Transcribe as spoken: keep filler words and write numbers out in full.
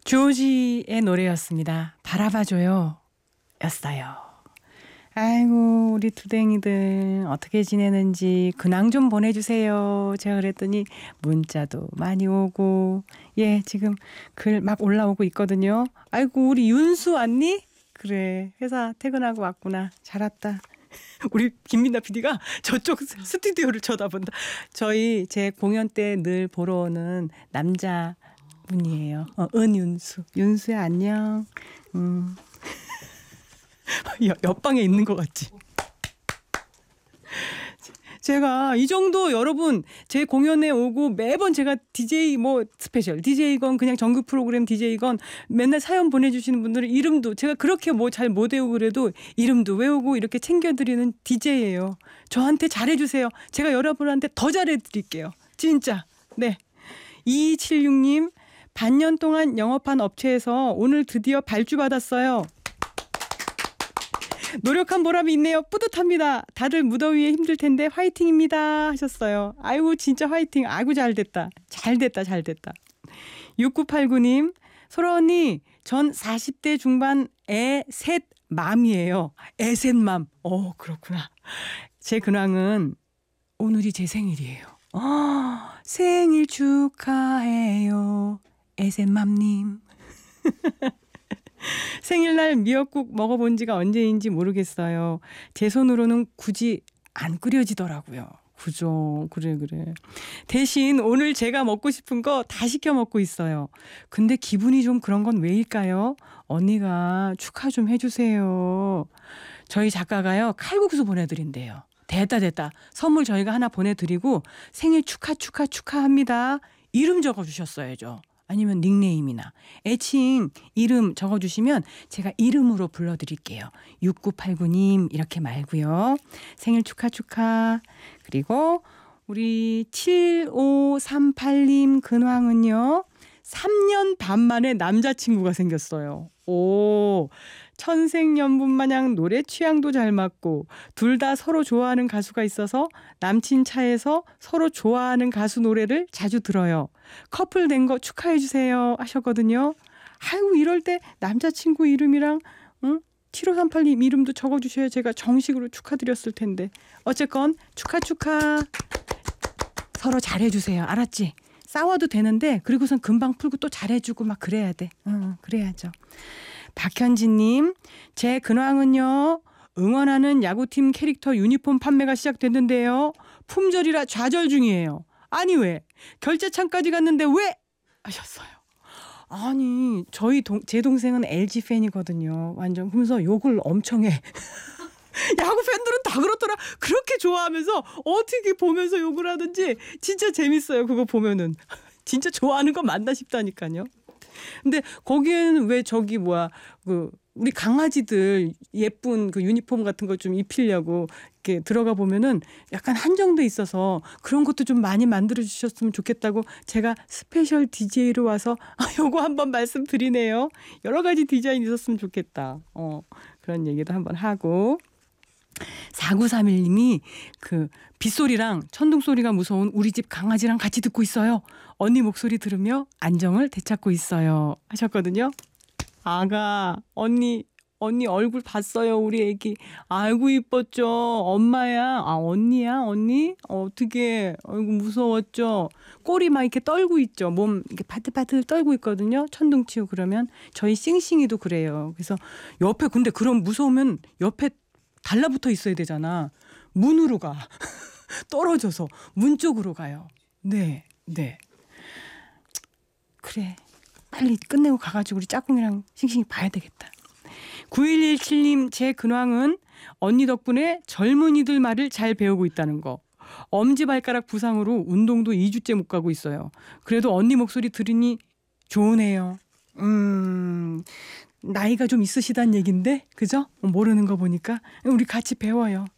조지의 노래였습니다. 바라봐줘요 였어요. 아이고 우리 두댕이들 어떻게 지내는지 근황 좀 보내주세요. 제가 그랬더니 문자도 많이 오고 예 지금 글 막 올라오고 있거든요. 아이고 우리 윤수 왔니? 그래 회사 퇴근하고 왔구나. 잘 왔다. 우리 김민나 피디가 저쪽 스튜디오를 쳐다본다. 저희 제 공연 때 늘 보러 오는 남자 분이에요. 어, 은윤수. 윤수야 안녕. 음. 옆방에 있는 것 같지? 제가 이 정도 여러분 제 공연에 오고 매번 제가 디제이 뭐 스페셜 디제이건 그냥 정규 프로그램 디제이건 맨날 사연 보내주시는 분들은 이름도 제가 그렇게 뭐 잘 못 외우고 그래도 이름도 외우고 이렇게 챙겨드리는 디제이예요. 저한테 잘해주세요. 제가 여러분한테 더 잘해드릴게요. 진짜. 네. 이이칠육 님 반년 동안 영업한 업체에서 오늘 드디어 발주받았어요. 노력한 보람이 있네요. 뿌듯합니다. 다들 무더위에 힘들 텐데 화이팅입니다 하셨어요. 아이고 진짜 화이팅. 아이고 잘됐다. 잘됐다 잘됐다. 육구팔구 님 소라 언니 전 사십 대 중반 애 셋 맘이에요. 애 셋 맘. 어 그렇구나. 제 근황은 오늘이 제 생일이에요. 어, 생일 축하해요. 애 셋 맘님. 생일날 미역국 먹어본 지가 언제인지 모르겠어요. 제 손으로는 굳이 안 끓여지더라고요. 그죠. 그래 그래. 대신 오늘 제가 먹고 싶은 거 다 시켜 먹고 있어요. 근데 기분이 좀 그런 건 왜일까요? 언니가 축하 좀 해주세요. 저희 작가가요. 칼국수 보내드린대요. 됐다 됐다. 선물 저희가 하나 보내드리고 생일 축하 축하 축하합니다. 이름 적어주셨어야죠. 아니면 닉네임이나 애칭 이름 적어주시면 제가 이름으로 불러드릴게요. 육구팔구 님 이렇게 말고요. 생일 축하 축하. 그리고 우리 칠오삼팔 님 근황은요. 삼 년 반 만에 남자친구가 생겼어요. 오, 천생연분 마냥 노래 취향도 잘 맞고 둘 다 서로 좋아하는 가수가 있어서 남친 차에서 서로 좋아하는 가수 노래를 자주 들어요. 커플 된 거 축하해 주세요 하셨거든요. 아이고 이럴 때 남자친구 이름이랑 응? 칠오삼팔 님 이름도 적어주셔야 제가 정식으로 축하드렸을 텐데. 어쨌건 축하 축하. 서로 잘해주세요. 알았지? 싸워도 되는데 그리고선 금방 풀고 또 잘해주고 막 그래야 돼. 응, 그래야죠. 박현진님 제 근황은요. 응원하는 야구팀 캐릭터 유니폼 판매가 시작됐는데요. 품절이라 좌절 중이에요. 아니 왜? 결제창까지 갔는데 왜? 하셨어요. 아니 저희 동, 제 동생은 엘지 팬이거든요. 완전 그러면서 욕을 엄청 해. 야구 팬들은 다 그렇더라. 그렇게 좋아하면서 어떻게 보면서 욕을 하든지 진짜 재밌어요. 그거 보면은 진짜 좋아하는 거 맞나 싶다니까요. 근데 거기에는 왜 저기 뭐야 그 우리 강아지들 예쁜 그 유니폼 같은 거 좀 입히려고 이렇게 들어가 보면은 약간 한정돼 있어서 그런 것도 좀 많이 만들어 주셨으면 좋겠다고 제가 스페셜 디제이로 와서 아, 요거 한번 말씀드리네요. 여러 가지 디자인 있었으면 좋겠다. 어, 그런 얘기도 한번 하고. 사구삼일 님이 그 빗소리랑 천둥소리가 무서운 우리 집 강아지랑 같이 듣고 있어요. 언니 목소리 들으며 안정을 되찾고 있어요 하셨거든요. 아가 언니 언니 얼굴 봤어요. 우리 애기. 아이고 이뻤죠. 엄마야. 아 언니야 언니. 어떻게 아이고 무서웠죠. 꼬리 막 이렇게 떨고 있죠. 몸 이렇게 바틀바틀 떨고 있거든요. 천둥 치고 그러면 저희 싱싱이도 그래요. 그래서 옆에 근데 그럼 무서우면 옆에 달라붙어 있어야 되잖아. 문으로 가. 떨어져서 문 쪽으로 가요. 네, 네. 그래. 빨리 끝내고 가가지고 우리 짝꿍이랑 싱싱이 봐야 되겠다. 구일일칠 님 제 근황은 언니 덕분에 젊은이들 말을 잘 배우고 있다는 거. 엄지발가락 부상으로 운동도 이 주째 못 가고 있어요. 그래도 언니 목소리 들으니 좋으네요. 음... 나이가 좀 있으시단 얘긴데 그죠? 모르는 거 보니까 우리 같이 배워요.